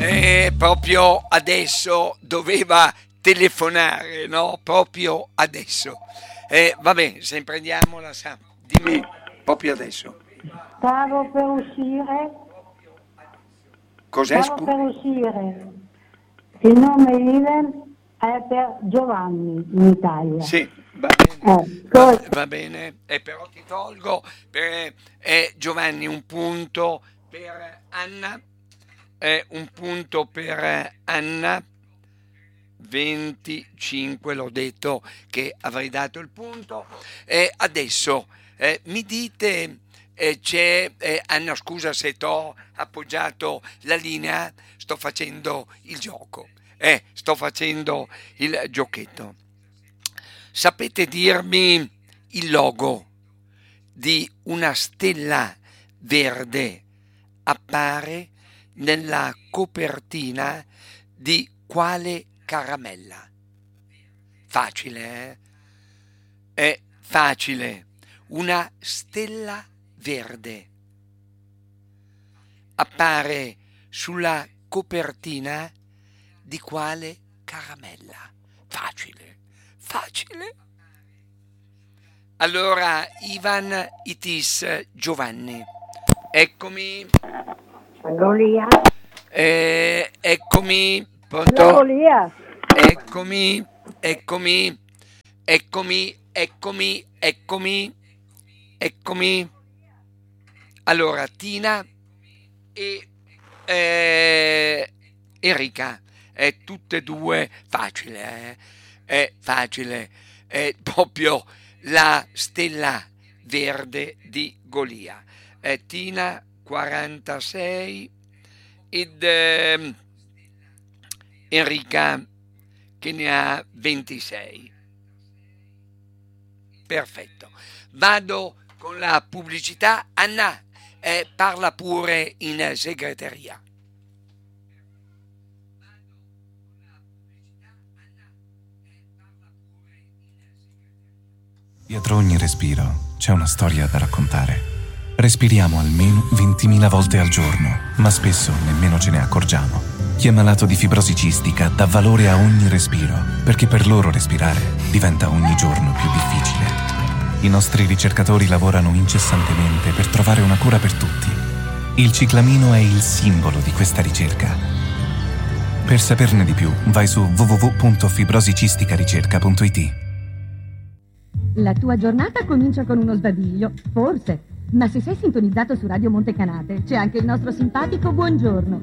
Proprio adesso doveva telefonare, no? Proprio adesso. Va bene, se prendiamola, dimmi proprio adesso. Stavo per uscire. Cos'è? Stavo per uscire. Il nome Iven è per Giovanni in Italia. Sì, va bene. Va bene, però ti tolgo Giovanni un punto per Anna, un punto per Anna, 25, l'ho detto che avrei dato il punto. Adesso mi dite, c'è Anna, scusa se t'ho appoggiato la linea, sto facendo il gioco, sto facendo il giochetto. Sapete dirmi il logo di una stella verde appare nella copertina di quale caramella? Facile, È facile. Una stella verde appare sulla copertina di quale caramella? Facile. Allora, Ivan, Itis, Giovanni. Eccomi. Golia. Eccomi. Pronto? Golia. Eccomi. Allora, Tina e Enrica, tutte e due facile, è facile, è proprio la stella verde di Golia. Tina 46 ed Enrica che ne ha 26. Perfetto. Vado con la pubblicità. Anna, parla pure in segreteria. Dietro ogni respiro c'è una storia da raccontare. Respiriamo almeno 20.000 volte al giorno, ma spesso nemmeno ce ne accorgiamo. Chi è malato di fibrosi cistica dà valore a ogni respiro, perché per loro respirare diventa ogni giorno più difficile. I nostri ricercatori lavorano incessantemente per trovare una cura per tutti. Il ciclamino è il simbolo di questa ricerca. Per saperne di più, vai su www.fibrosicisticaricerca.it. La tua giornata comincia con uno sbadiglio, forse. Ma se sei sintonizzato su Radio Montecanate, c'è anche il nostro simpatico buongiorno.